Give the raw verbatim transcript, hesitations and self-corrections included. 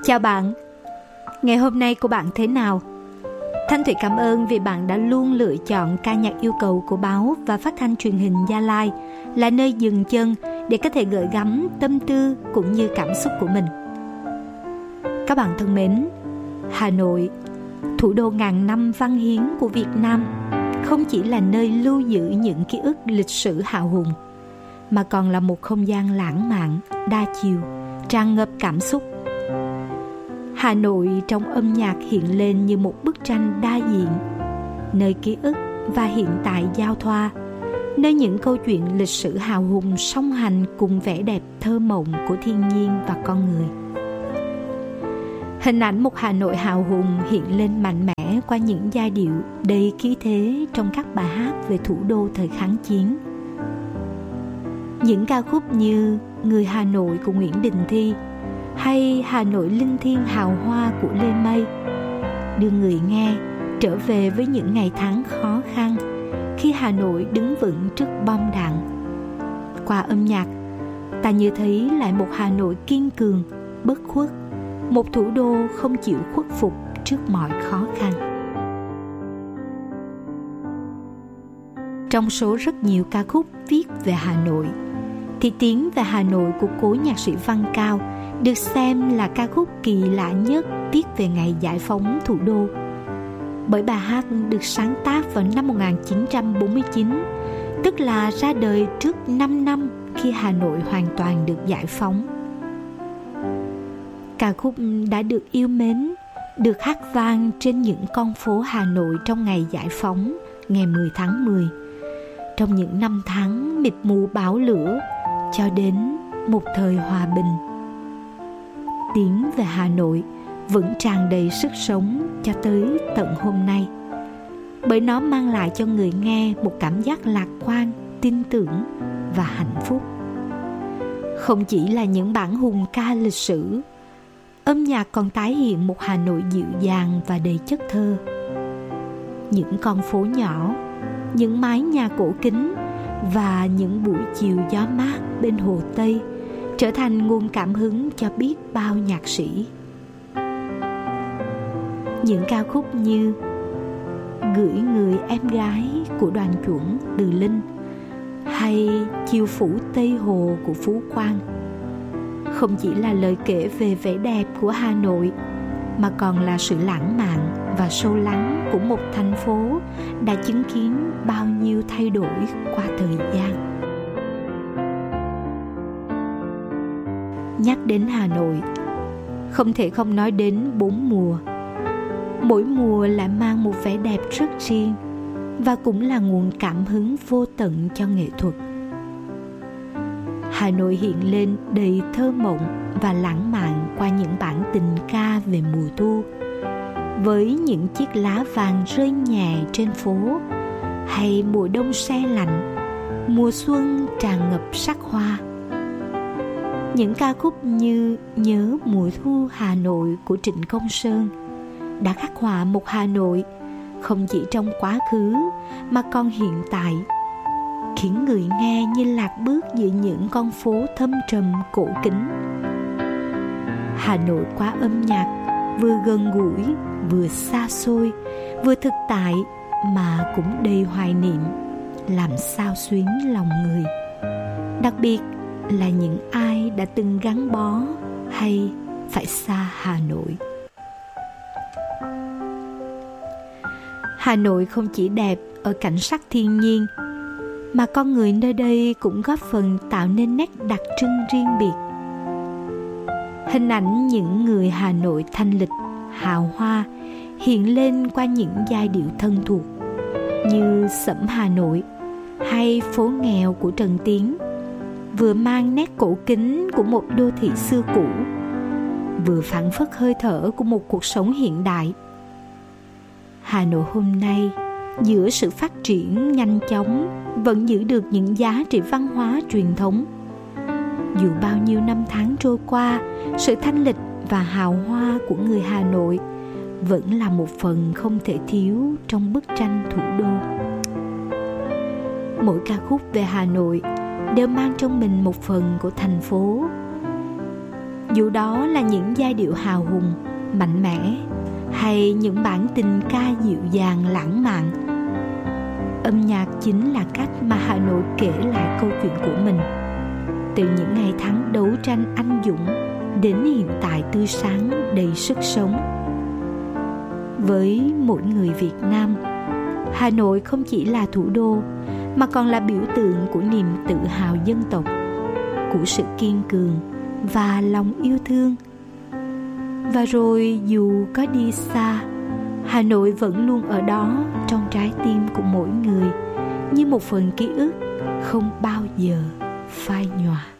Chào bạn, ngày hôm nay của bạn thế nào? Thanh Thủy cảm ơn vì bạn đã luôn lựa chọn ca nhạc yêu cầu của báo và phát thanh truyền hình Gia Lai là nơi dừng chân để có thể gửi gắm tâm tư cũng như cảm xúc của mình. Các bạn thân mến, Hà Nội, thủ đô ngàn năm văn hiến của Việt Nam, không chỉ là nơi lưu giữ những ký ức lịch sử hào hùng, mà còn là một không gian lãng mạn, đa chiều, tràn ngập cảm xúc. Hà Nội trong âm nhạc hiện lên như một bức tranh đa diện, nơi ký ức và hiện tại giao thoa, nơi những câu chuyện lịch sử hào hùng song hành cùng vẻ đẹp thơ mộng của thiên nhiên và con người. Hình ảnh một Hà Nội hào hùng hiện lên mạnh mẽ qua những giai điệu đầy khí thế trong các bài hát về thủ đô thời kháng chiến. Những ca khúc như Người Hà Nội của Nguyễn Đình Thi hay Hà Nội linh thiêng hào hoa của Lê Mây đưa người nghe trở về với những ngày tháng khó khăn khi Hà Nội đứng vững trước bom đạn. Qua âm nhạc, ta như thấy lại một Hà Nội kiên cường, bất khuất, một thủ đô không chịu khuất phục trước mọi khó khăn. Trong số rất nhiều ca khúc viết về Hà Nội, thì Tiếng về Hà Nội của cố nhạc sĩ Văn Cao được xem là ca khúc kỳ lạ nhất viết về ngày giải phóng thủ đô. Bởi bài hát được sáng tác vào năm một nghìn chín trăm bốn mươi chín, tức là ra đời trước năm năm khi Hà Nội hoàn toàn được giải phóng. Ca khúc đã được yêu mến, được hát vang trên những con phố Hà Nội trong ngày giải phóng, ngày mười tháng mười, trong những năm tháng mịt mù bão lửa, cho đến một thời hòa bình. Tiếng về Hà Nội vẫn tràn đầy sức sống cho tới tận hôm nay, bởi nó mang lại cho người nghe một cảm giác lạc quan, tin tưởng và hạnh phúc. Không chỉ là những bản hùng ca lịch sử, âm nhạc còn tái hiện một Hà Nội dịu dàng và đầy chất thơ. Những con phố nhỏ, những mái nhà cổ kính và những buổi chiều gió mát bên Hồ Tây trở thành nguồn cảm hứng cho biết bao nhạc sĩ. Những ca khúc như Gửi người em gái của Đoàn Chuẩn Từ Linh hay Chiều phủ Tây Hồ của Phú Quang không chỉ là lời kể về vẻ đẹp của Hà Nội, mà còn là sự lãng mạn và sâu lắng của một thành phố đã chứng kiến bao nhiêu thay đổi qua thời gian. Nhắc đến Hà Nội, không thể không nói đến bốn mùa. Mỗi mùa lại mang một vẻ đẹp rất riêng và cũng là nguồn cảm hứng vô tận cho nghệ thuật. Hà Nội hiện lên đầy thơ mộng và lãng mạn qua những bản tình ca về mùa thu, với những chiếc lá vàng rơi nhẹ trên phố, hay mùa đông se lạnh, mùa xuân tràn ngập sắc hoa. Những ca khúc như Nhớ mùa thu Hà Nội của Trịnh Công Sơn đã khắc họa một Hà Nội không chỉ trong quá khứ mà còn hiện tại, khiến người nghe như lạc bước giữa những con phố thâm trầm cổ kính. Hà Nội qua âm nhạc vừa gần gũi, vừa xa xôi, vừa thực tại mà cũng đầy hoài niệm, làm xao xuyến lòng người, đặc biệt là những ai đã từng gắn bó hay phải xa Hà Nội. Hà Nội không chỉ đẹp ở cảnh sắc thiên nhiên, mà con người nơi đây cũng góp phần tạo nên nét đặc trưng riêng biệt. Hình ảnh những người Hà Nội thanh lịch, hào hoa hiện lên qua những giai điệu thân thuộc như Sẩm Hà Nội hay Phố nghèo của Trần Tiến, vừa mang nét cổ kính của một đô thị xưa cũ, vừa phảng phất hơi thở của một cuộc sống hiện đại. Hà Nội hôm nay, giữa sự phát triển nhanh chóng, vẫn giữ được những giá trị văn hóa truyền thống. Dù bao nhiêu năm tháng trôi qua, sự thanh lịch và hào hoa của người Hà Nội vẫn là một phần không thể thiếu trong bức tranh thủ đô. Mỗi ca khúc về Hà Nội đều mang trong mình một phần của thành phố. Dù đó là những giai điệu hào hùng, mạnh mẽ, hay những bản tình ca dịu dàng lãng mạn, âm nhạc chính là cách mà Hà Nội kể lại câu chuyện của mình. Từ những ngày tháng đấu tranh anh dũng đến hiện tại tươi sáng đầy sức sống. Với mỗi người Việt Nam, Hà Nội không chỉ là thủ đô mà còn là biểu tượng của niềm tự hào dân tộc, của sự kiên cường và lòng yêu thương. Và rồi dù có đi xa, Hà Nội vẫn luôn ở đó trong trái tim của mỗi người, như một phần ký ức không bao giờ phai nhòa.